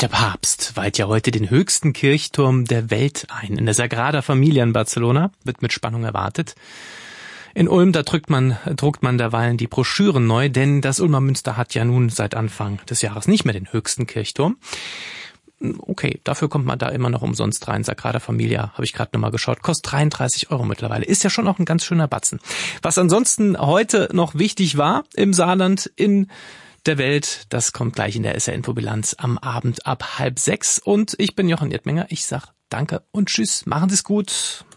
Der Papst weiht ja heute den höchsten Kirchturm der Welt ein. In der Sagrada Familia in Barcelona wird mit Spannung erwartet. In Ulm, da druckt man derweilen die Broschüren neu, denn das Ulmer Münster hat ja nun seit Anfang des Jahres nicht mehr den höchsten Kirchturm. Okay, dafür kommt man da immer noch umsonst rein. Sagrada Familia, habe ich gerade nochmal geschaut, kostet 33 € mittlerweile. Ist ja schon auch ein ganz schöner Batzen. Was ansonsten heute noch wichtig war im Saarland, in der Welt, das kommt gleich in der SR-Info-Bilanz am Abend ab 5:30. Und ich bin Jochen Erdmenger. Ich sag danke und tschüss. Machen Sie es gut.